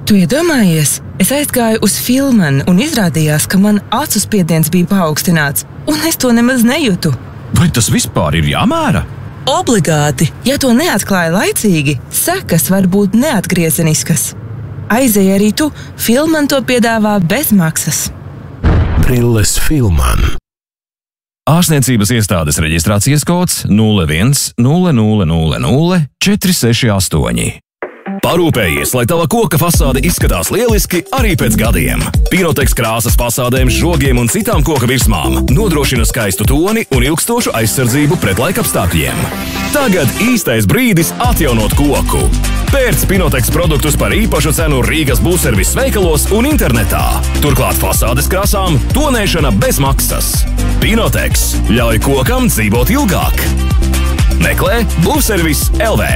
Tu iedomājies? Es aizgāju uz Filmanu un izrādījās, ka man acu spiediens bija paaugstināts, un es to nemaz nejūtu. Vai tas vispār ir jāmēra? Obligāti! Ja to neatklāja laicīgi, sekas var būt neatgriezeniskas. Aizej arī tu, Filman to piedāvā bez maksas. Brilles Filman. Ārstniecības iestādes reģistrācijas kods 01 0000 468. Parūpējies, lai tava koka fasāde izskatās lieliski arī pēc gadiem. Pinotex krāsas fasādēm, žogiem un citām koka virsmām nodrošina skaistu toni un ilgstošu aizsardzību pret laikapstākļiem. Tagad īstais brīdis atjaunot koku. Pērc Pinotex produktus par īpašu cenu Rīgas būvservis veikalos un internetā. Turklāt fasādes krāsām tonēšana bez maksas. Pinotex ļauj kokam dzīvot ilgāk. Meklē būvservis LV.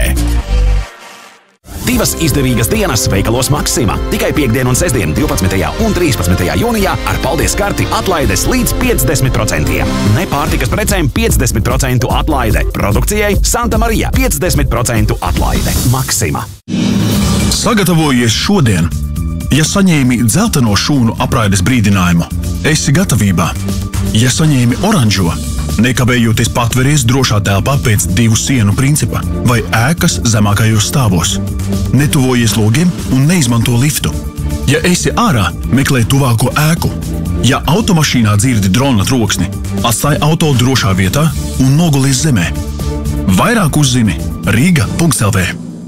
Divas izdevīgas dienas veikalos Maksima. Tikai piekdien un sestdien 12. un 13. jūnijā ar paldies karti atlaides līdz 50%. Ne pārtikas precēm 50% atlaide. Produkcijai Santa Marija 50% atlaide. Maksima. Sagatavojies šodien. Ja saņēmi dzelteno šūnu apraides brīdinājumu, esi gatavībā. Ja saņēmi oranžo, nekavējoties patveries drošā telpā pēc 2 sienu principa vai ēkas zemākajos stāvos. Netuvojies logiem un neizmanto liftu. Ja esi ārā, meklē tuvāko ēku. Ja automašīnā dzirdi drona troksni, atstāj auto drošā vietā un nogulies zemē. Vairāk uzzini Riga.lv.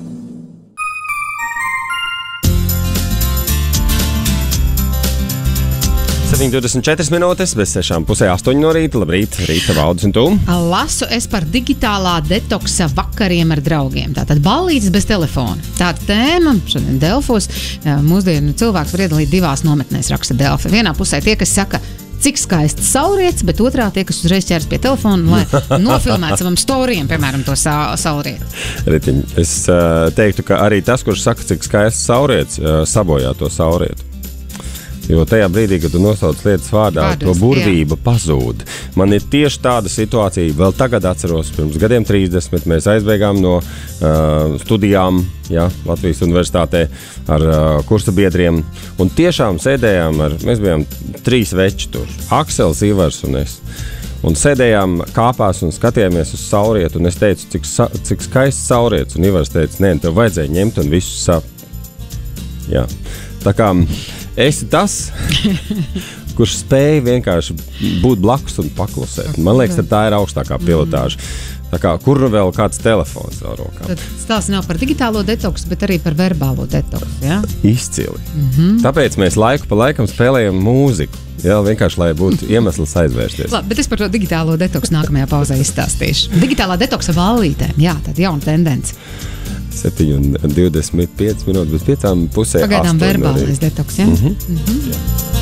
7:24 minūtes, bez 6:30 no rīta. Labrīt, Rīta, Valdis un tu. Lasu es par digitālā detoksa vakariem ar draugiem. Tātad ballītes bez telefona. Tāda tēma šodien Delfos. Mūsdienu cilvēks var iedalīt 2 nometnēs, raksta Delfi. Vienā pusē tie, kas saka, cik skaists saulrietis, bet otrā tie, kas uzreiz ķers pie telefona, lai nofilmētu savam storijam, piemēram, to saulrieti. Ritiņ, es teiktu, ka arī tas, kurš saka, cik skaists saulrietis, sabojā to saulrietu. Jo tajā brīdī, kad tu nosauc lietas vārdā, to burvība pazūd. Man ir tieši tāda situācija, vēl tagad atceros, pirms gadiem 30 mēs aizbēgām no studijām Latvijas universitātē ar kursa biedriem, un tiešām sēdējām mēs bijām 3 veči tur, Aksels, Ivars un es. Un sēdējām kāpās un skatījāmies uz saulrietu, un es teicu, cik skaists saulrietis, un Ivars teica, nē, tev vajadzēja ņemt un visu sap. Jā, tā kā esi tas, kurš spēja vienkārši būt blakus un paklusēt. Man liekas, tā ir augstākā pilotāža. Tā kā, kur nu vēl kāds telefons vēl rokā? Tad stāsts nav par digitālo detoksu, bet arī par verbālo detoksu, jā? Izcili. Tāpēc mēs laiku pa laikam spēlējam mūziku. Jā, vienkārši, lai būtu iemesls aizvērsties. Labi, bet es par to digitālo detoksu nākamajā pauzē izstāstīšu. Digitālā detoksa ballītēm, jā, tad jauna tendence. 7:25 minūtes bez 5:30. Pagaidām verbālais detoks, jā? Jā.